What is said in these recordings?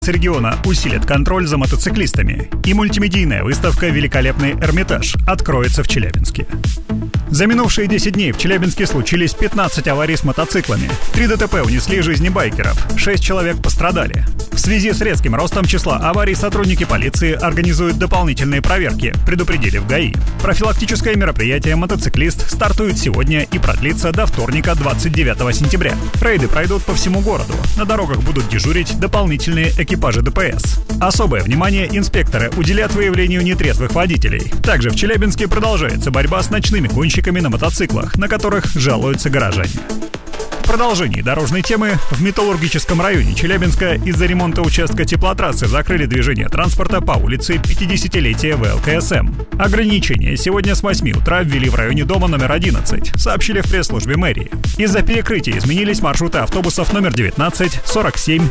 региона усилит контроль за мотоциклистами, и мультимедийная выставка «Великолепный Эрмитаж» откроется в Челябинске. За минувшие 10 дней в Челябинске случились 15 аварий с мотоциклами. 3 ДТП унесли жизни байкеров, 6 человек пострадали. В связи с резким ростом числа аварий сотрудники полиции организуют дополнительные проверки, предупредили в ГАИ. Профилактическое мероприятие «Мотоциклист» стартует сегодня и продлится до вторника, 29 сентября. Рейды пройдут по всему городу. На дорогах будут дежурить дополнительные экипажи ДПС. Особое внимание инспекторы уделят выявлению нетрезвых водителей. Также в Челябинске продолжается борьба с ночными гонщиками на мотоциклах, на которых жалуются горожане. В продолжении дорожной темы в Металлургическом районе Челябинска из-за ремонта участка теплотрассы закрыли движение транспорта по улице 50-летия ВЛКСМ. Ограничения сегодня с 8 утра ввели в районе дома номер 11, сообщили в пресс-службе мэрии. Из-за перекрытия изменились маршруты автобусов номер 19, 47,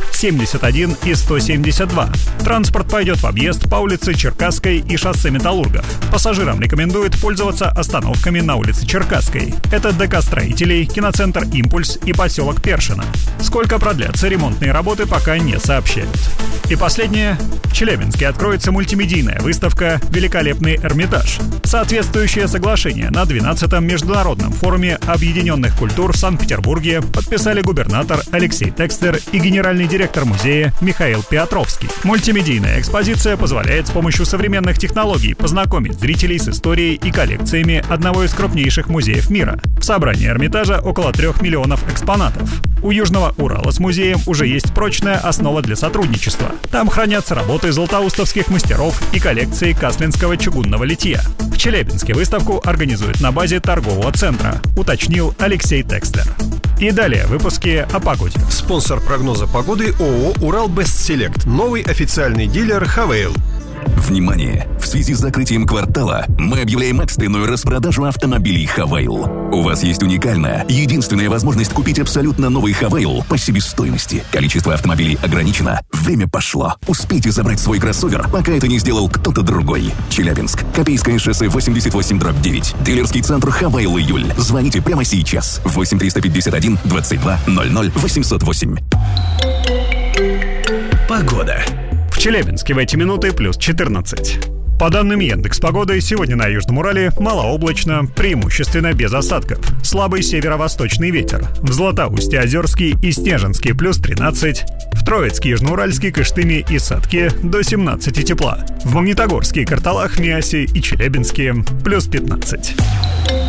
71 и 172. Транспорт пойдет в объезд по улице Черкасской и шоссе Металлургов. Пассажирам рекомендуют пользоваться остановками на улице Черкасской. Это ДК «Строителей», киноцентр «Импульс» и поселок Першино. Сколько продлятся ремонтные работы, пока не сообщают. И последнее. В Челябинске откроется мультимедийная выставка «Великолепный Эрмитаж». Соответствующее соглашение на 12-м международном форуме объединенных культур в Санкт-Петербурге подписали губернатор Алексей Текстер и генеральный директор музея Михаил Петровский. Мультимедийная экспозиция позволяет с помощью современных технологий познакомить зрителей с историей и коллекциями одного из крупнейших музеев мира. В собрании Эрмитажа около 3 миллионов экспонатов. У Южного Урала с музеем уже есть прочная основа для сотрудничества. Там хранятся работы златоустовских мастеров и коллекции каслинского чугунного литья. В Челябинске выставку организуют на базе торгового центра, уточнил Алексей Текстер. И далее выпуски о погоде. Спонсор прогноза погоды ООО «Урал-Бестселект». Новый официальный дилер «Хавейл». Внимание! В связи с закрытием квартала мы объявляем экстренную распродажу автомобилей «Хавейл». У вас есть уникальная, единственная возможность купить абсолютно новый «Хавейл» по себестоимости. Количество автомобилей ограничено. Время пошло. Успейте забрать свой кроссовер, пока это не сделал кто-то другой. Челябинск. Копейское шоссе 88/9. Дилерский центр «Хавейл Июль». Звоните прямо сейчас. 8 351 22 00 808. Погода. В Челябинске в эти минуты плюс 14. По данным Яндекс.Погоды, сегодня на Южном Урале малооблачно, преимущественно без осадков. Слабый северо-восточный ветер. В Златоусте, Озерске и Снежинске плюс 13. В Троицке, Южноуральске, Кыштыме и Сатке до 17 тепла. В Магнитогорске, Карталах, Миасе и Челябинске плюс 15.